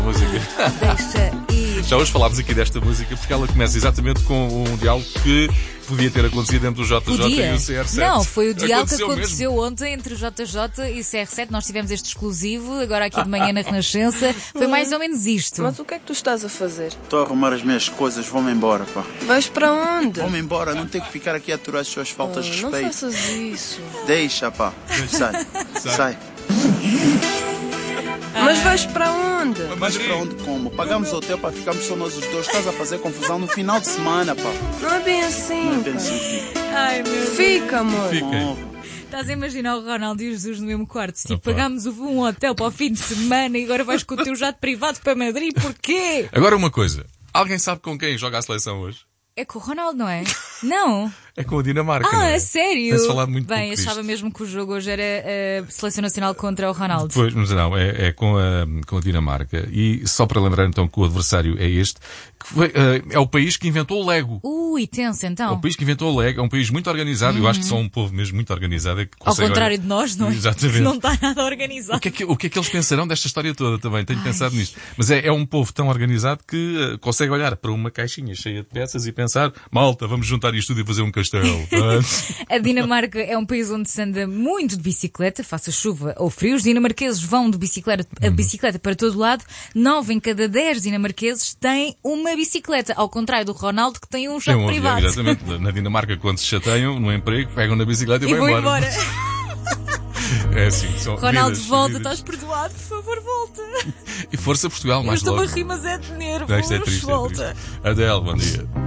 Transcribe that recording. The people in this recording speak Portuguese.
Música. Deixa ir. Já hoje falámos aqui desta música porque ela começa exatamente com um diálogo que podia ter acontecido entre o JJ e o CR7. Não, foi o diálogo que Aconteceu aconteceu ontem entre o JJ e o CR7. Nós tivemos este exclusivo, agora aqui de manhã na Renascença. Foi mais ou menos isto. Mas o que é que tu estás a fazer? Estou a arrumar as minhas coisas, vou-me embora, pá. Vais para onde? Vou-me embora, não tenho que ficar aqui a aturar as suas faltas de Não respeito. faças isso. Deixa, pá. Sai. Mas vais para onde? Mas para onde como? Pagamos hotel para ficarmos só nós os dois. Estás a fazer confusão no final de semana, pá. Não é bem assim. Não é bem assim, filho. Ai, meu Deus. Fica, amor. Fiquem. Estás a imaginar o Ronaldo e o Jesus no mesmo quarto? Tipo, Opa. pagámos um hotel para o fim de semana e agora vais com o teu jato privado para Madrid. Porquê? Agora uma coisa. Alguém sabe com quem joga a seleção hoje? É com o Ronaldo, não é? Não. É com a Dinamarca, não é? A sério? Tem-se falado muito Bem, pouco achava disto. mesmo que o jogo hoje era a Seleção Nacional contra o Ronaldo. Pois, mas não, é com a Dinamarca. E só para lembrar então que o adversário é este, que foi, é o país que inventou o Lego. Tenso É então. o país que inventou o Lego, é um país muito organizado. Eu acho que são um povo mesmo muito organizado. É que Ao consegue contrário de nós, não é? Exatamente. Que não está nada organizado. O que é que eles pensarão desta história toda também? Tenho pensado nisto. Mas é um povo tão organizado que consegue olhar para uma caixinha cheia de peças e pensar, malta, vamos juntar isto tudo e fazer um castelo. A Dinamarca é um país onde se anda muito de bicicleta, faça chuva ou frio. Os dinamarqueses vão de bicicleta para todo lado. 9 em cada 10 dinamarqueses têm uma bicicleta, ao contrário do Ronaldo, que tem um jato privado. Exatamente. Na Dinamarca, quando se chateiam no emprego, pegam na bicicleta e E vão vou embora. embora. É assim, são Ronaldo, vidas, volta, vidas. estás perdoado, por favor, volta. E força Portugal, Eu mais estou-me logo. a rir, mas é de nervos. Não, isto é triste, Volta. Adele, bom dia.